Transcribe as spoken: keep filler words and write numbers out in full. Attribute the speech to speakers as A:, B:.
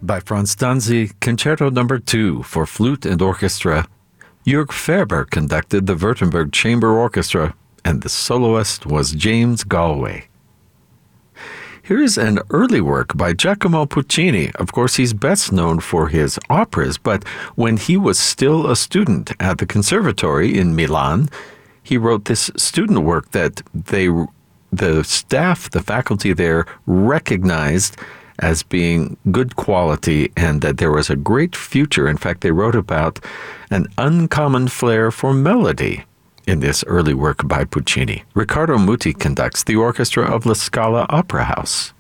A: by Franz Danzig, Concerto Number two for flute and orchestra. Jörg Ferber conducted the Württemberg Chamber Orchestra, and the soloist was James Galway. Here's an early work by Giacomo Puccini. Of course, he's best known for his operas, but when he was still a student at the Conservatory in Milan, he wrote this student work that they, the staff, the faculty there, recognized as being good quality and that there was a great future. In fact, they wrote about an uncommon flair for melody in this early work by Puccini. Riccardo Muti conducts the orchestra of La Scala Opera House.